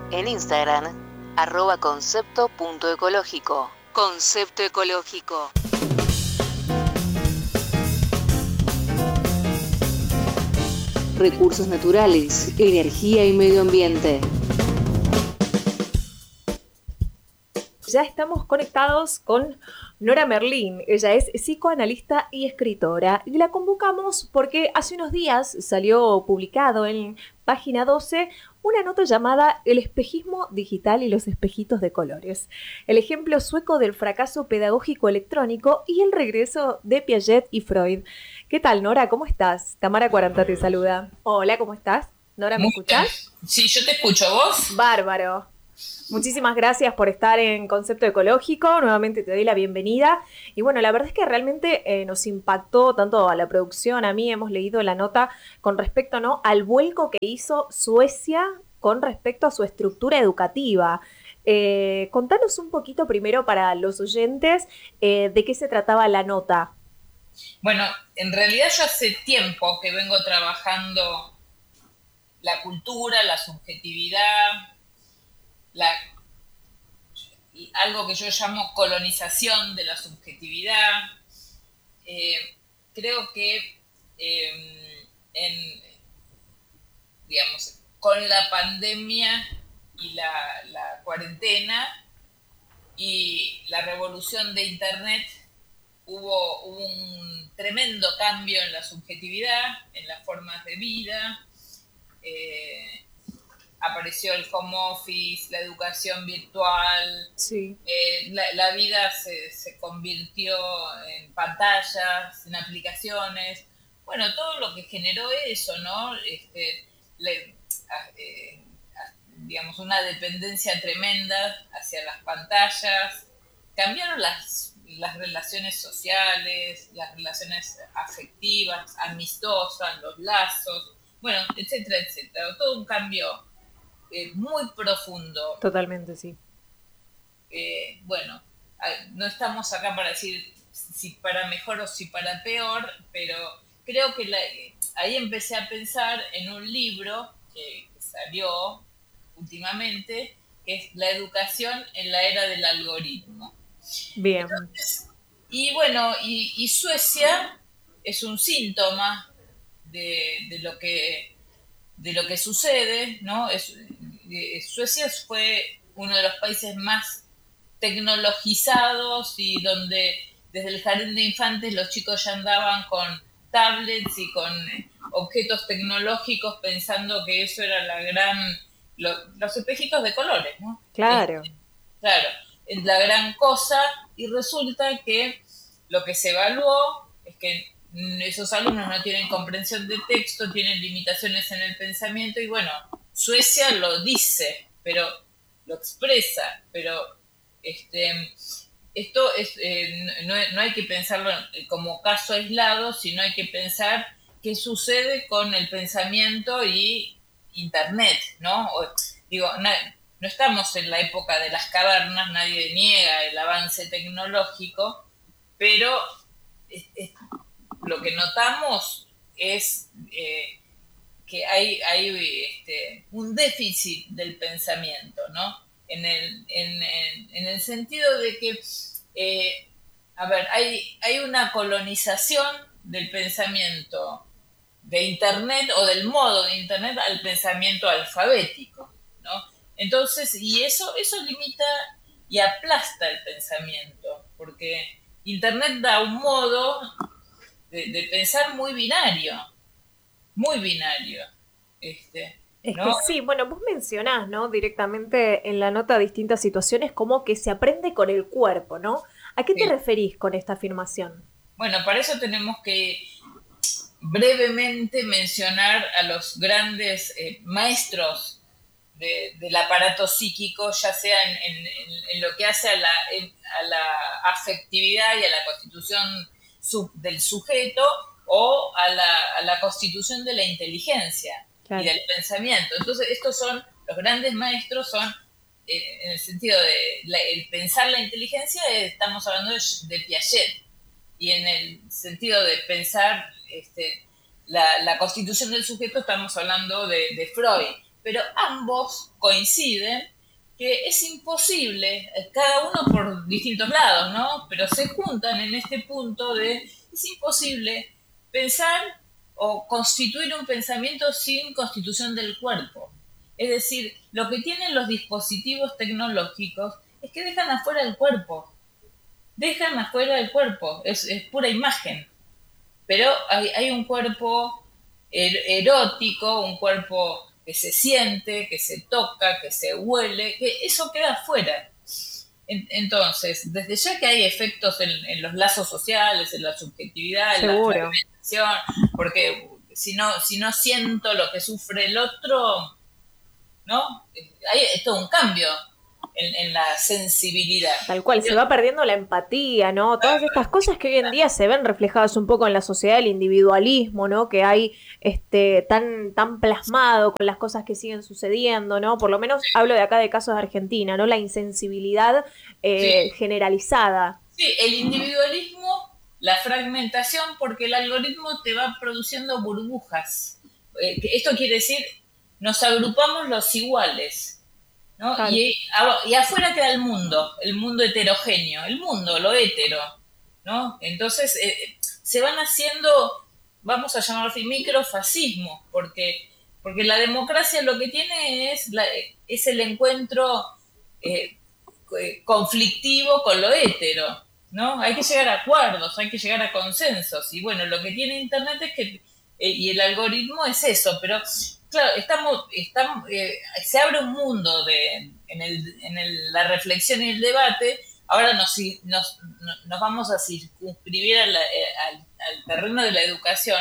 En Instagram, @concepto.ecológico. Concepto ecológico. Recursos naturales, energía y medio ambiente. Ya estamos conectados con Nora Merlín. Ella es psicoanalista y escritora. Y la convocamos porque hace unos días salió publicado en Página 12 una nota llamada El espejismo digital y los espejitos de colores. El ejemplo sueco del fracaso pedagógico electrónico y el regreso de Piaget y Freud. ¿Qué tal, Nora? ¿Cómo estás? Tamara Cuaranta te saluda. Hola, ¿cómo estás? Nora, ¿me Muy bien. escuchás? Sí, yo te escucho. ¿Vos? Bárbaro. Muchísimas gracias por estar en Concepto Ecológico. Nuevamente te doy la bienvenida. Y bueno, la verdad es que realmente nos impactó tanto a la producción, a mí hemos leído la nota con respecto, ¿no?, al vuelco que hizo Suecia con respecto a su estructura educativa. Contanos un poquito primero para los oyentes de qué se trataba la nota. Bueno, en realidad yo hace tiempo que vengo trabajando la cultura, la subjetividad, la, algo que yo llamo colonización de la subjetividad. Creo que en, digamos, con la pandemia y la cuarentena y la revolución de Internet hubo un tremendo cambio en la subjetividad, en las formas de vida. eh, Apareció el home office, la educación virtual, Sí. la vida se convirtió en pantallas, en aplicaciones. Bueno, todo lo que generó eso, ¿no? Le, eh, digamos, una dependencia tremenda hacia las pantallas. Cambiaron las relaciones sociales, las relaciones afectivas, amistosas, los lazos, bueno, etcétera, etcétera. Todo un cambio muy profundo. Totalmente, sí. Bueno, no estamos acá para decir si para mejor o si para peor, pero creo que ahí empecé a pensar en un libro que salió últimamente, que es La educación en la era del algoritmo. Bien. Entonces, y bueno, y Suecia es un síntoma de lo que sucede, ¿no? Suecia fue uno de los países más tecnologizados y donde desde el jardín de infantes los chicos ya andaban con tablets y con objetos tecnológicos pensando que eso era los espejitos de colores, ¿no? Claro. Claro, es la gran cosa y resulta que lo que se evaluó es que esos alumnos no tienen comprensión de texto, tienen limitaciones en el pensamiento y bueno, Suecia lo dice, pero lo expresa, pero este, esto es, no hay que pensarlo como caso aislado, sino hay que pensar qué sucede con el pensamiento y Internet, ¿no? Digo, no estamos en la época de las cavernas, nadie niega el avance tecnológico, pero lo que notamos es que hay un déficit del pensamiento, ¿no? En el sentido de que, a ver, hay una colonización del pensamiento de Internet o del modo de Internet al pensamiento alfabético, ¿no? Entonces, y eso limita y aplasta el pensamiento, porque Internet da un modo de pensar muy binario, Es que ¿no? sí, bueno, vos mencionás, ¿no?, directamente en la nota distintas situaciones como que se aprende con el cuerpo, ¿no? ¿A qué te Sí. referís con esta afirmación? Bueno, para eso tenemos que brevemente mencionar a los grandes maestros del aparato psíquico, ya sea en lo que hace a la afectividad y a la constitución del sujeto o a la constitución de la inteligencia y Claro. del pensamiento. Entonces, estos son, los grandes maestros son, en el sentido de el pensar la inteligencia, estamos hablando de Piaget, y en el sentido de pensar la constitución del sujeto estamos hablando de Freud. pero ambos coinciden que es imposible, cada uno por distintos lados, ¿no? Pero se juntan en este punto de es imposible pensar o constituir un pensamiento sin constitución del cuerpo. Es decir, lo que tienen los dispositivos tecnológicos es que dejan afuera el cuerpo. Dejan afuera el cuerpo, es pura imagen. Pero hay un cuerpo erótico, un cuerpo que se siente, que se toca, que se huele, que eso queda afuera. Entonces, desde ya que hay efectos en los lazos sociales, en la subjetividad, en la Seguro. fragmentación, porque si no siento lo que sufre el otro, ¿no? Hay todo un cambio en la sensibilidad. Tal cual, se va perdiendo la empatía, ¿no? Todas estas cosas que hoy en día se ven reflejadas un poco en la sociedad, el individualismo, ¿no? Que hay tan plasmado con las cosas que siguen sucediendo, ¿no? Por lo menos hablo de acá de casos de Argentina, ¿no? La insensibilidad Sí. generalizada. Sí, el individualismo, la fragmentación, porque el algoritmo te va produciendo burbujas. Esto quiere decir, nos agrupamos los iguales, ¿no? Claro. Y afuera queda el mundo heterogéneo, el mundo, lo hetero, ¿no? Entonces se van haciendo, vamos a llamarlo así, microfascismos, porque la democracia lo que tiene es el encuentro eh, conflictivo con lo hetero, ¿no? Hay que llegar a acuerdos, hay que llegar a consensos. Y bueno, lo que tiene Internet es que, y el algoritmo es eso, pero claro, se abre un mundo la reflexión y el debate. Ahora nos vamos a circunscribir al terreno de la educación,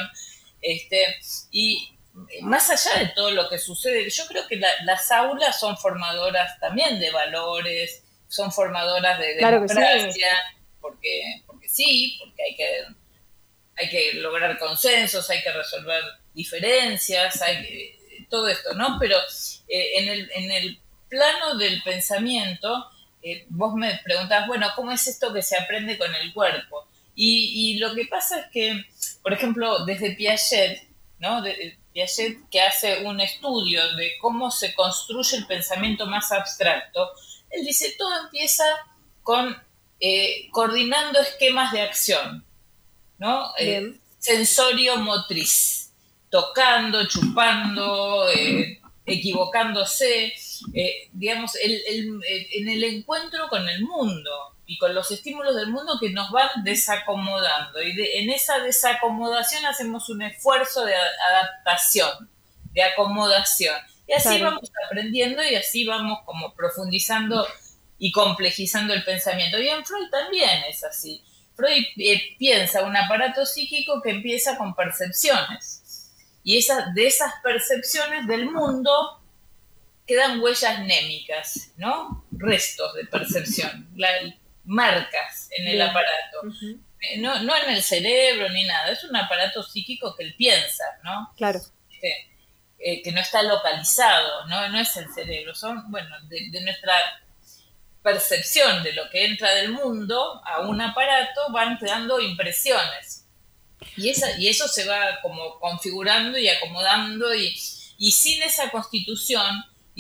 y más allá de todo lo que sucede, yo creo que las aulas son formadoras también de valores, son formadoras de Claro que democracia, sí. porque sí, porque hay que lograr consensos, hay que resolver diferencias, todo esto, ¿no? Pero en el plano del pensamiento, vos me preguntás, bueno, ¿cómo es esto que se aprende con el cuerpo? Y lo que pasa es que, por ejemplo, desde Piaget, ¿no? Piaget, que hace un estudio de cómo se construye el pensamiento más abstracto, él dice, todo empieza con coordinando esquemas de acción, ¿no? Bien. Sensorio motriz, tocando, chupando, equivocándose, digamos, en el encuentro con el mundo y con los estímulos del mundo que nos van desacomodando. Y en esa desacomodación hacemos un esfuerzo de adaptación, de acomodación. Y así Claro. vamos aprendiendo y así vamos como profundizando y complejizando el pensamiento. Y en Freud también es así. Freud piensa un aparato psíquico que empieza con percepciones. Y de esas percepciones del mundo quedan huellas némicas, ¿no? Restos de percepción, marcas en el Bien. aparato. Uh-huh. No en el cerebro ni nada, es un aparato psíquico que él piensa, ¿no? Claro. Que no está localizado, no es el cerebro, son, bueno, de nuestra percepción de lo que entra del mundo a un aparato van quedando impresiones. Y eso se va como configurando y acomodando y sin esa constitución y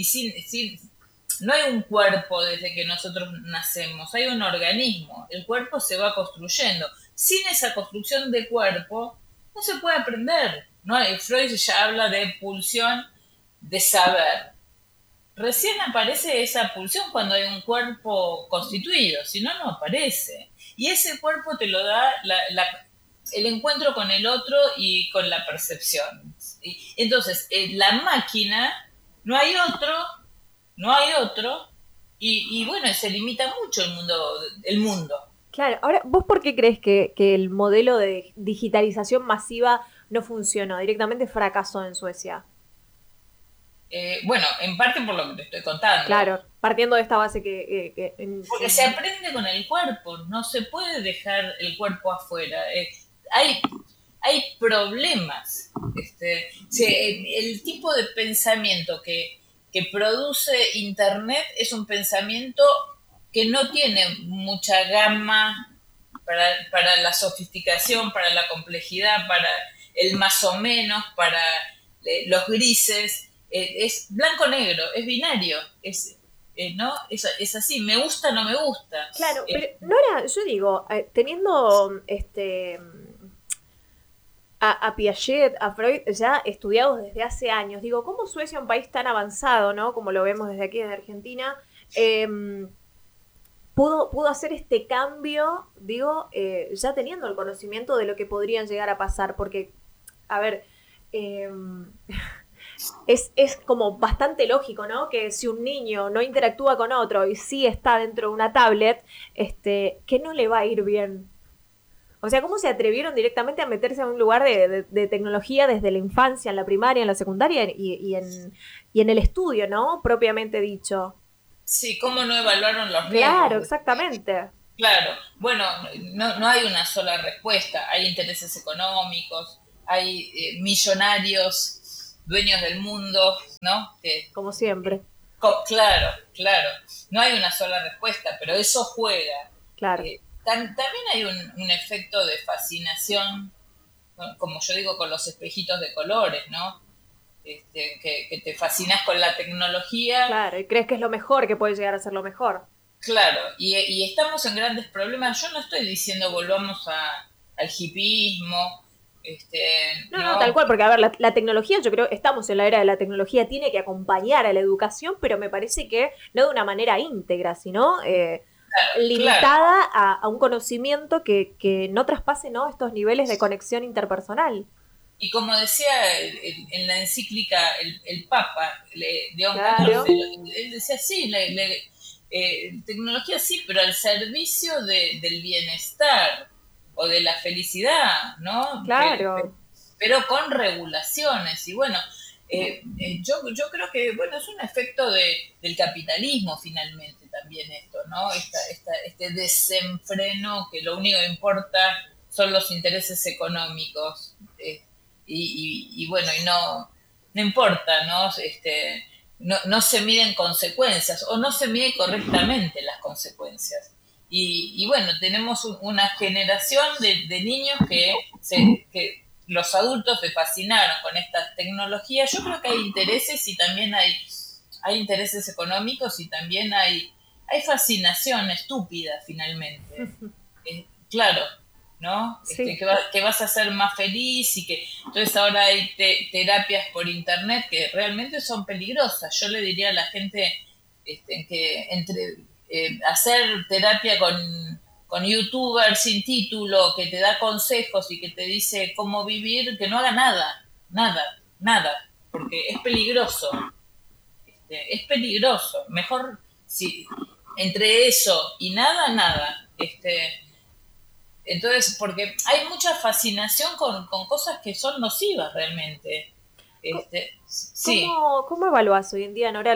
no hay un cuerpo desde que nosotros nacemos, hay un organismo, el cuerpo se va construyendo. Sin esa construcción de cuerpo no se puede aprender. ¿No? Freud ya habla de pulsión de saber. Recién aparece esa pulsión cuando hay un cuerpo constituido, si no, no aparece. Y ese cuerpo te lo da el encuentro con el otro y con la percepción. Entonces, la máquina, no hay otro, y bueno, se limita mucho el mundo. Claro, ahora, ¿vos por qué crees que el modelo de digitalización masiva no funcionó? Directamente fracasó en Suecia. Bueno, en parte por lo que te estoy contando. Claro, partiendo de esta base Porque se aprende con el cuerpo, no se puede dejar el cuerpo afuera. Hay problemas. El tipo de pensamiento que produce Internet es un pensamiento que no tiene mucha gama para la sofisticación, para la complejidad, para el más o menos, para los grises. es blanco-negro, es binario, ¿no? Es así, me gusta, no me gusta. Claro, pero Nora, yo digo, teniendo a Piaget, a Freud, ya estudiados desde hace años, digo, ¿cómo Suecia, un país tan avanzado, ¿no? Como lo vemos desde aquí, desde Argentina, pudo hacer este cambio, digo, ya teniendo el conocimiento de lo que podrían llegar a pasar? Porque, a ver, es como bastante lógico, ¿no? Que si un niño no interactúa con otro y sí está dentro de una tablet, que no le va a ir bien. O sea, ¿cómo se atrevieron directamente a meterse a un lugar de tecnología desde la infancia, en la primaria, en la secundaria y en el estudio, ¿no? Propiamente dicho. Sí, ¿cómo no evaluaron los Claro, riesgos? exactamente. Claro, bueno, no hay una sola respuesta, hay intereses económicos, hay millonarios, dueños del mundo, ¿no? Como siempre. Claro, claro, no hay una sola respuesta, pero eso juega. Claro. También hay un efecto de fascinación, bueno, como yo digo, con los espejitos de colores, ¿no? Que te fascinas con la tecnología. Claro, y crees que es lo mejor, que puede llegar a ser lo mejor. Claro, y estamos en grandes problemas. Yo no estoy diciendo volvamos al hipismo, No, tal no, cual, porque a ver, la tecnología, yo creo, estamos en la era de la tecnología, tiene que acompañar a la educación, pero me parece que no de una manera íntegra, sino claro. limitada a un conocimiento que no traspase, ¿no?, estos niveles de conexión interpersonal. Y como decía en la encíclica el Papa, León Claro, XIV, él decía, sí, tecnología sí, pero al servicio del bienestar o de la felicidad, ¿no? claro. Pero con regulaciones. Y bueno, yo creo que, bueno, es un efecto del capitalismo finalmente también esto, ¿no? Este desenfreno que lo único que importa son los intereses económicos. Y bueno, y no importa, ¿no? No se miden consecuencias o no se mide correctamente las consecuencias. Y bueno, tenemos una generación de niños que los adultos se fascinaron con estas tecnologías. Yo creo que hay intereses y también hay intereses económicos y también hay fascinación estúpida finalmente. Claro, ¿no? Sí. Que vas a ser más feliz y que entonces ahora hay terapias por internet que realmente son peligrosas. Yo le diría a la gente que entre hacer terapia con youtubers sin título, que te da consejos y que te dice cómo vivir, que no haga nada, nada, nada, porque es peligroso. Es peligroso. Mejor si entre eso y nada, nada. Entonces, porque hay mucha fascinación con cosas que son nocivas realmente. Sí. ¿Cómo evaluás hoy en día, Nora,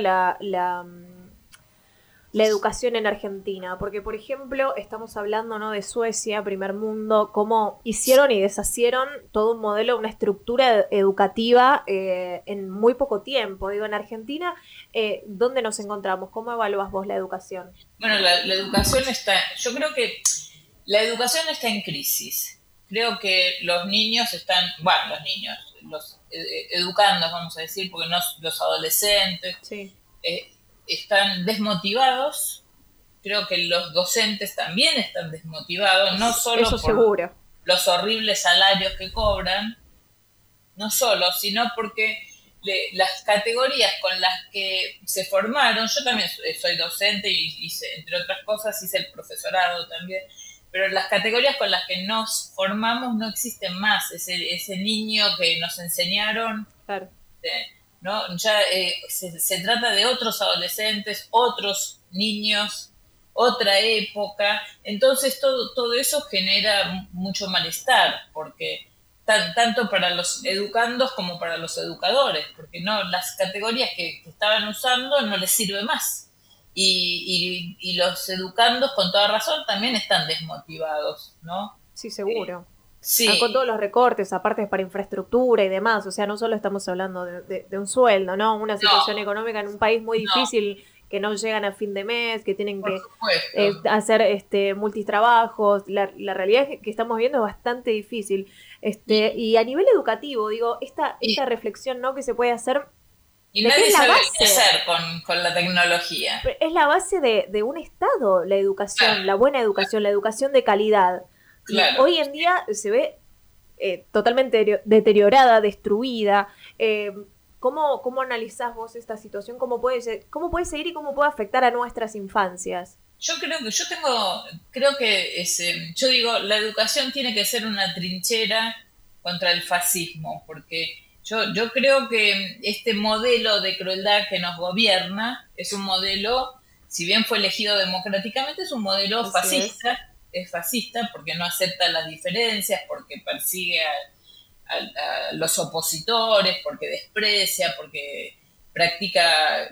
la educación en Argentina? Porque, por ejemplo, estamos hablando, ¿no?, de Suecia, primer mundo, cómo hicieron y deshacieron todo un modelo, una estructura educativa en muy poco tiempo. Digo, en Argentina, ¿dónde nos encontramos? ¿Cómo evaluás vos la educación? Bueno, la educación yo creo que la educación está en crisis. Creo que los niños están, bueno, los educandos, vamos a decir, porque no los adolescentes, Sí, están desmotivados. Creo que los docentes también están desmotivados, no eso solo por seguro. los horribles salarios que cobran, no solo, sino porque las categorías con las que se formaron, yo también soy docente y hice, entre otras cosas, hice el profesorado también, pero las categorías con las que nos formamos no existen más. Ese niño que nos enseñaron, Claro. ¿no? Ya se trata de otros adolescentes, otros niños, otra época. Entonces todo eso genera mucho malestar, porque tanto para los educandos como para los educadores, porque no las categorías que estaban usando no les sirve más. Y los educandos, con toda razón, también están desmotivados, ¿no? Sí, seguro. Con Sí, todos los recortes, aparte para infraestructura y demás, o sea, no solo estamos hablando de un sueldo, ¿no? Una situación no, económica en un país muy no, difícil, que no llegan a fin de mes, que tienen por que supuesto. hacer multitrabajos. La realidad que estamos viendo es bastante difícil. Y, Y a nivel educativo, digo, esta y reflexión, ¿no?, que se puede hacer Y de qué nadie es la sabe qué base. hacer con la tecnología. Es la base de un Estado, la educación, Claro, la buena educación, la educación de calidad. Y claro. hoy en día se ve totalmente deteriorada, destruida. ¿Cómo analizás vos esta situación? ¿Cómo puede seguir y cómo puede afectar a nuestras infancias? Creo que yo digo, la educación tiene que ser una trinchera contra el fascismo, porque yo creo que este modelo de crueldad que nos gobierna es un modelo, si bien fue elegido democráticamente, es un modelo Así es. fascista, es fascista porque no acepta las diferencias, porque persigue a los opositores, porque desprecia, porque practica